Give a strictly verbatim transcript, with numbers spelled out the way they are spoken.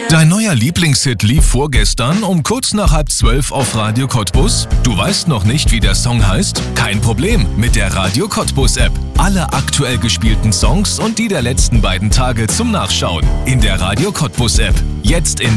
Dein neuer Lieblingshit lief vorgestern um kurz nach halb zwölf auf Radio Cottbus? Du weißt noch nicht, wie der Song heißt? Kein Problem, mit der Radio Cottbus App. Alle aktuell gespielten Songs und die der letzten beiden Tage zum Nachschauen. In der Radio Cottbus App. Jetzt in